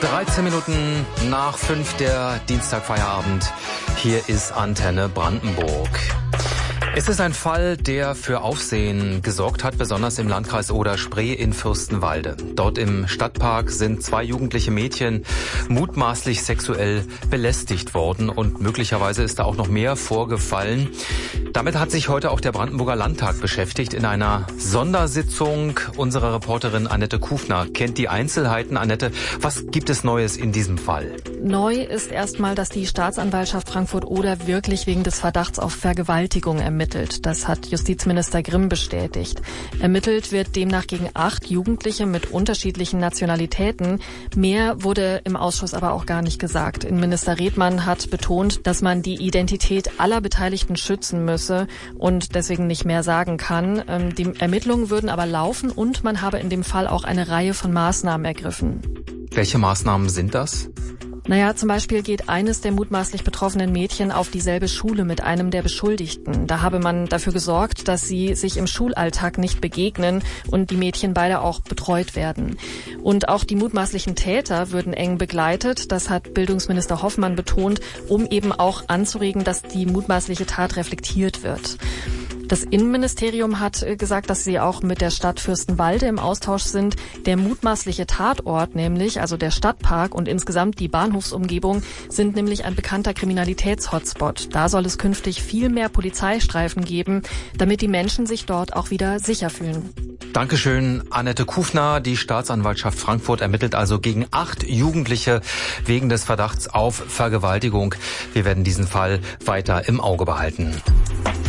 13 Minuten nach 5 der Dienstagfeierabend. Hier ist Antenne Brandenburg. Es ist ein Fall, der für Aufsehen gesorgt hat, besonders im Landkreis Oder-Spree in Fürstenwalde. Dort im Stadtpark sind 2 jugendliche Mädchen mutmaßlich sexuell belästigt worden und möglicherweise ist da auch noch mehr vorgefallen. Damit hat sich heute auch der Brandenburger Landtag beschäftigt in einer Sondersitzung. Unsere Reporterin Annette Kufner kennt die Einzelheiten. Annette, was gibt es Neues in diesem Fall? Neu ist erstmal, dass die Staatsanwaltschaft Frankfurt-Oder wirklich wegen des Verdachts auf Vergewaltigung ermittelt. Das hat Justizminister Grimm bestätigt. Ermittelt wird demnach gegen 8 Jugendliche mit unterschiedlichen Nationalitäten. Mehr wurde im Ausschuss aber auch gar nicht gesagt. Innenminister Redmann hat betont, dass man die Identität aller Beteiligten schützen müsse und deswegen nicht mehr sagen kann. Die Ermittlungen würden aber laufen und man habe in dem Fall auch eine Reihe von Maßnahmen ergriffen. Welche Maßnahmen sind das? Naja, zum Beispiel geht eines der mutmaßlich betroffenen Mädchen auf dieselbe Schule mit einem der Beschuldigten. Da habe man dafür gesorgt, dass sie sich im Schulalltag nicht begegnen und die Mädchen beide auch betreut werden. Und auch die mutmaßlichen Täter würden eng begleitet. Das hat Bildungsminister Hoffmann betont, um eben auch anzuregen, dass die mutmaßliche Tat reflektiert wird. Das Innenministerium hat gesagt, dass sie auch mit der Stadt Fürstenwalde im Austausch sind. Der mutmaßliche Tatort nämlich, also der Stadtpark und insgesamt die Bahnhofsumgebung, sind nämlich ein bekannter Kriminalitätshotspot. Da soll es künftig viel mehr Polizeistreifen geben, damit die Menschen sich dort auch wieder sicher fühlen. Dankeschön, Annette Kufner. Die Staatsanwaltschaft Frankfurt ermittelt also gegen 8 Jugendliche wegen des Verdachts auf Vergewaltigung. Wir werden diesen Fall weiter im Auge behalten.